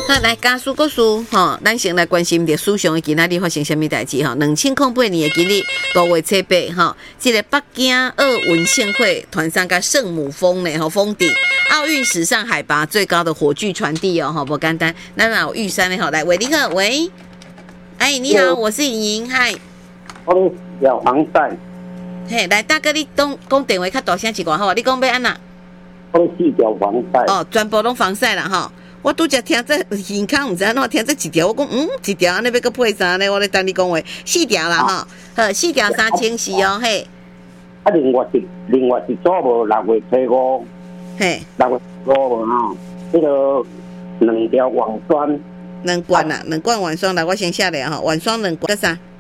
好，来家属个数吼，咱先来关心着史上的今仔日发生什么代志吼？2008年的今日5月7日吼，这个北京奥运盛会团上个圣母峰呢吼峰顶，奥运史上海拔最高的火炬传递哦吼，不简单。咱有玉山的吼，来喂你好，喂，哎你好，我是莹莹，嗨， 我要防晒， 嘿，来大哥你讲电话较大声一寡好，你讲要安那？ 我4条防晒。 哦，全部拢防晒啦吼。我拄则听这耳孔，毋知安怎听这一条，我讲一条安尼要搁配啥呢？我咧等你讲话，4条啦吼，好，4条3004哦，嘿。 啊，另外一组无6月15， 嘿 6月15无吼，迄个2条网栓， 两罐啦，2罐晚霜来，我先写咧吼，晚霜2罐，搁啥？